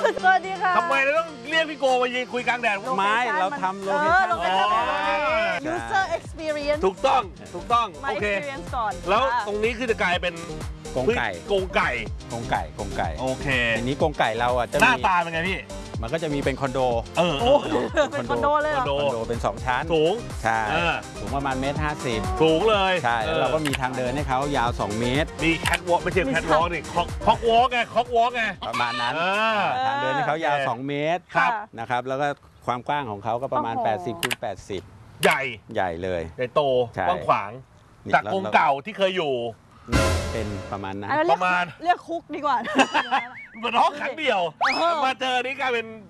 สวัสดีค่ะทำไมเราต้องเรียกพี่โกมายืนคุยกลางแดดไม้เราทำโลเคชั่น user experience ถูกต้องมาโอเค experience ก่อนแล้วตรงนี้คือจะกลายเป็นกรงไก่กรงไก่กรงไก่กรงไก่โอเคอันนี้กรงไก่เราอ่ะจะหน้ามีตาเป็นไงพี่มันก็จะมีเป็นคอนโดโอ้เป็นคอนโดเลยเหรอคอนโดคอนโดเป็น2ชั้นสูงใช่เสูงประมาณ1.50 สูงเลยใช่แล้วเราก็มีทางเดินให้เขายาว2 เมตรมีแคทวอล์กไม่ใช่แคทวอล์กนี่คอกวอล์กไงคอกวอล์กไงประมาณนั้น ทางเดินให้เขายาว2 เมตรครับนะครับแล้วก็ความกว้างของเขาก็ประมาณโอ้โห 80 คูณ 80 ใหญ่ใหญ่เลยใหญ่โตใช่กว้างขวางจากกรงเก่าที่เคยอยู่เป็นประมาณนั้นอันนั้นประมาณเรียกคุกดีกว่าเหมือนห้องขังเดียวมาเจอนี้กลายเป็น